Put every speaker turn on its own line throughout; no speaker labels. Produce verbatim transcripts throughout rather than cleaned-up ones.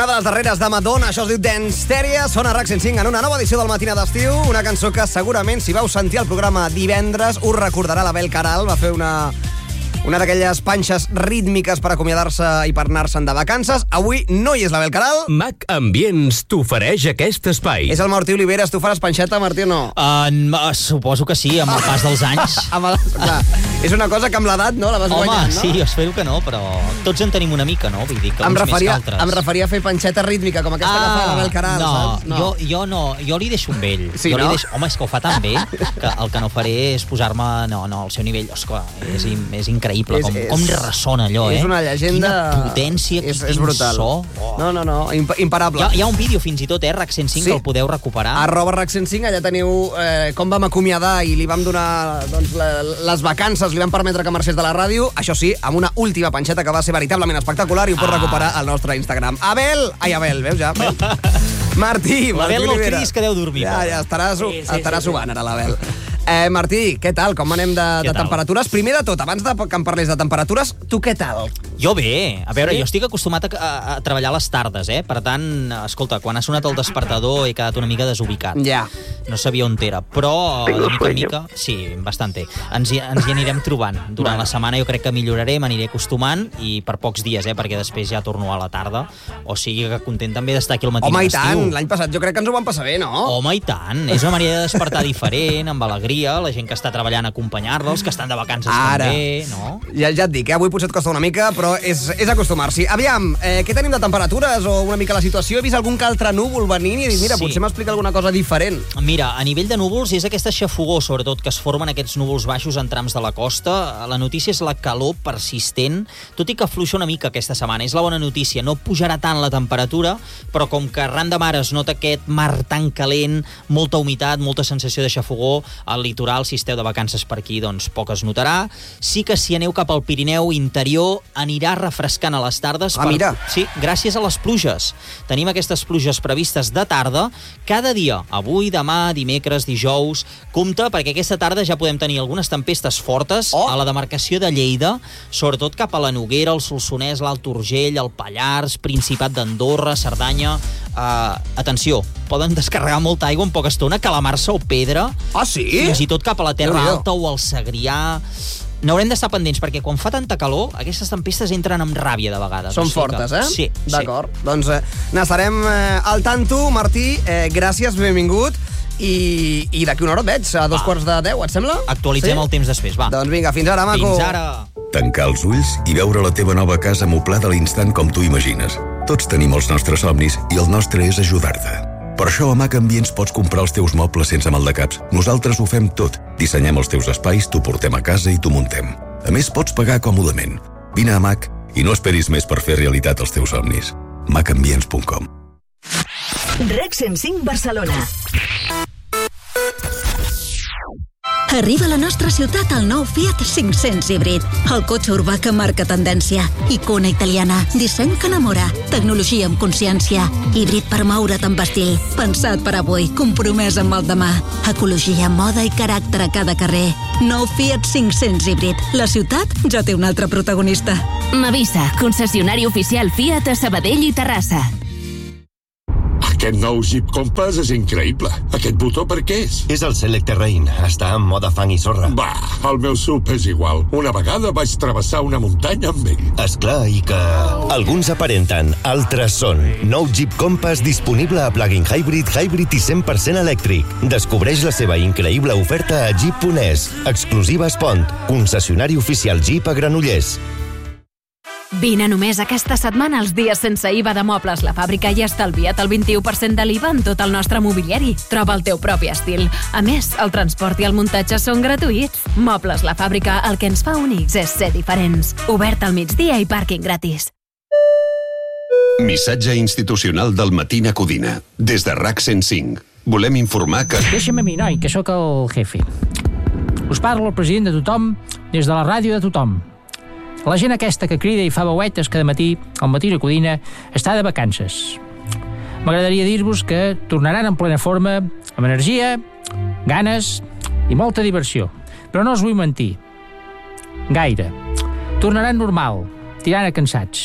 Una de les darreres de Madonna, això es diu Danceteria, sona a RAC cent cinc en una nova edició del Matina d'Estiu, una cançó que segurament, si vau sentir el programa divendres, us recordarà l'Abel Caral, va fer una... una d'aquelles panxes rítmiques per acomiadar-se i per anar-se'n de vacances. Avui no hi és l'Abel Caral.
Mac Ambients t'ofereix aquest espai.
És el Martí Oliveres. Tu faràs panxeta, Martí, o no?
Uh, suposo que sí, amb el pas dels anys.
amb el, clar, és una cosa que amb l'edat, no? La vas
Home,
guanyant, no?
sí, jo espero que no, però tots en tenim una mica, no? Vull dir que
em
uns
referia,
més que altres.
em referia a fer panxeta rítmica, com aquesta ah, que fa l'Abel Caral,
no,
saps? No,
jo, jo no. Jo li deixo un vell.
Sí,
jo
no?
li deixo, home, és que ho fa tan bé que el que no faré és posar-me no, no, al seu nivell. Esclar, és, és increïble
és,
com,
és,
com ressona allò, eh?
És una llegenda...
Quina potència,
és,
quin
és brutal.
so. Oh.
No, no, no, imp imparable.
Hi ha, hi ha un vídeo fins i tot, eh, RAC cent cinc,
sí?
que el podeu recuperar.
Arroba RAC cent cinc, allà teniu eh, com vam acomiadar i li vam donar doncs, la, les vacances, li vam permetre que marxés de la ràdio, això sí, amb una última panxeta que va ser veritablement espectacular i ho pots ah. recuperar al nostre Instagram. Abel! Ai, Abel, veus ja? Martí, Martí
L'Abel no el
Olivera.
cridis que deu dormir.
Ja, ja, estarà, sí, sí, estarà
sí,
subant ara l'Abel. Eh, Martí, què tal? Com anem de, de temperatures? Primer de tot, abans de que em parles de temperatures, tu què tal?
Jo bé. A veure,
sí?
jo estic acostumat a, a, a treballar a les tardes, eh? Per tant, escolta, quan ha sonat el despertador he quedat una mica desubicat.
Ja.
No sabia on era, però de mica en mica... Sí, bastante. Ens hi, ens hi anirem trobant. Durant bueno. la setmana jo crec que milloraré, m'aniré acostumant, i per pocs dies, eh? Perquè després ja torno a la tarda. O sigui que content també d'estar aquí al matí
Home, i
d'estiu.
tant, l'any passat jo crec que ens ho vam passar bé, no?
Home, i tant. És una manera de despertar diferent, amb alegria, la gent que està treballant a acompanyar-los, que estan de vacances
Ara.
també, no?
Ja, ja et dic, eh? Avui potser et costa una mica, però és, és acostumar-s'hi. Aviam, eh, què tenim de temperatures o una mica la situació? He vist algun que altre núvol venint i he dit, mira,
Sí.
potser m'explica alguna cosa diferent.
Mira, a nivell de núvols és aquesta xafogor, sobretot, que es formen aquests núvols baixos en trams de la costa. La notícia és la calor persistent, tot i que afluixa una mica aquesta setmana. És la bona notícia. No pujarà tant la temperatura, però com que arran de mar es nota aquest mar tan calent, molta humitat, molta sensació de xafogor, al litoral, si esteu de vacances per aquí, doncs poc es notarà. Sí que si aneu cap al Pirineu interior, anirà refrescant a les tardes.
Ah,
per...
mira.
Sí, gràcies a les pluges. Tenim aquestes pluges previstes de tarda cada dia, avui, demà, dimecres, dijous. Compte, perquè aquesta tarda ja podem tenir algunes tempestes fortes
oh.
a la demarcació de Lleida, sobretot cap a la Noguera, el Solsonès, l'Alt Urgell, el Pallars, Principat d'Andorra, Cerdanya. Uh, atenció, poden descarregar molta aigua en poca estona, calamarsa o pedra.
Ah, sí?
Fins i tot cap a la Terra
Déu-n'hi-do.
Alta o al Segrià. N'haurem d'estar pendents, perquè quan fa tanta calor, aquestes tempestes entren amb ràbia de vegades.
Són
o sigui
fortes,
que...
eh?
Sí.
D'acord. Sí. Doncs eh, n'estarem eh, al tanto. Martí, eh, gràcies, benvingut. I, i d'aquí una hora et veig, a dos
Va.
quarts de deu, et sembla?
Actualitzem
sí?
el temps després, va.
Doncs vinga, fins ara, maco.
Fins ara.
Tancar els ulls i veure la teva nova casa moblada a l'instant com tu imagines. Tots tenim els nostres somnis i el nostre és ajudar-te. Per això a Mac Ambients pots comprar els teus mobles sense maldecaps. Nosaltres ho fem tot. Dissenyem els teus espais, t'ho portem a casa i t'ho muntem. A més, pots pagar còmodament. Vine a Mac i no esperis més per fer realitat els teus somnis. mac ambients punt com.
RAC cent cinc Barcelona.
Arriba a la nostra ciutat el nou Fiat cinc-cents híbrid, el cotxe urbà que marca tendència, icona italiana, disseny que enamora, tecnologia amb consciència, híbrid per moure't amb estil, pensat per avui, compromès amb el demà, ecologia, moda i caràcter a cada carrer. Nou Fiat cinc-cents híbrid, la ciutat ja té un altre protagonista.
Mavisa, concessionari oficial Fiat a Sabadell i Terrassa.
Aquest nou Jeep Compass és increïble. Aquest botó per què és?
És el Select Terrain. Està en mode fang i sorra.
Va, el meu sub és igual. Una vegada vaig travessar una muntanya amb ell.
Esclar, i que... Alguns aparenten, altres són. Nou Jeep Compass disponible a plug-in hybrid, hybrid i cent per cent elèctric. Descobreix la seva increïble oferta a Jeep punt es. Exclusiva Espont, concessionari oficial Jeep a Granollers.
Vine només aquesta setmana als dies sense I V A de Mobles La Fàbrica i estalvia't el vint-i-u per cent de l'I V A en tot el nostre mobiliari. Troba el teu propi estil. A més, el transport i el muntatge són gratuïts. Mobles La Fàbrica, el que ens fa únics és ser diferents. Obert al migdia i pàrquing gratis.
Missatge institucional del Matina Codina. Des de RAC cent cinc. Volem informar que...
Deixa'm a mi, noi, que sóc el jefe. Us parlo el president de tothom des de la ràdio de tothom. La gent aquesta que crida i fa veuetes cada matí, al Matina Codina, està de vacances. M'agradaria dir-vos que tornaran en plena forma, amb energia, ganes i molta diversió. Però no us vull mentir. Gaire. Tornaran normal, tirant a cansats.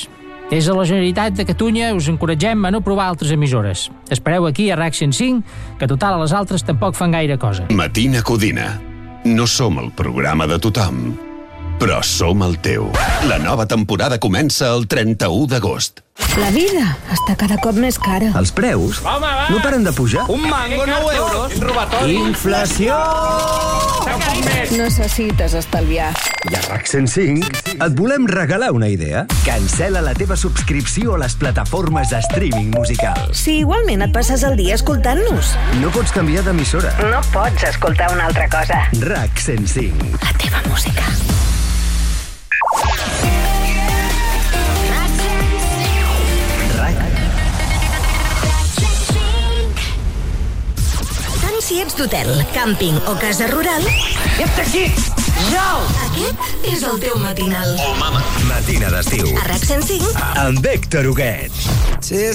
Des de la Generalitat de Catalunya us encoratgem a no provar altres emissores. Espereu aquí a RAC cent cinc, que total a les altres tampoc fan gaire cosa.
Matina Codina. No som el programa de tothom, però som el teu. La nova temporada comença el trenta-u d'agost.
La vida està cada cop més cara.
Els preus no paren de pujar.
Un mango, nou euros. Robatori.
Inflació!
Necessites estalviar.
I a RAC cent cinc et volem regalar una idea. Cancela la teva subscripció a les plataformes de streaming musical.
Si igualment et passes el dia escoltant-nos.
No pots canviar d'emissora.
No pots escoltar una altra cosa.
RAC cent cinc.
La teva música. Si ets d'hotel, càmping o casa rural...
Ja està aquí! Jau!
Aquest és el teu matinal.
Oh, mama. Matina d'estiu.
A RAC cent cinc.
Amb Héctor Huguet.